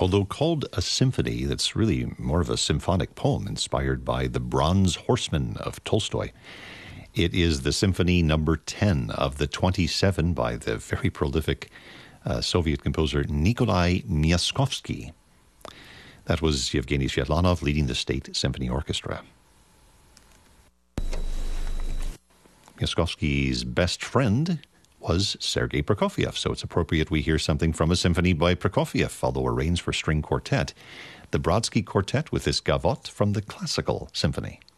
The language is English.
Although called a symphony, that's really more of a symphonic poem inspired by The Bronze Horseman of Tolstoy. It is the Symphony Number 10 of the 27 by the very prolific Soviet composer Nikolai Myaskovsky. That was Yevgeny Svetlanov leading the State Symphony Orchestra. Myaskovsky's best friend was Sergei Prokofiev, so it's appropriate we hear something from a symphony by Prokofiev, although arranged for string quartet. The Brodsky Quartet with this gavotte from the Classical Symphony.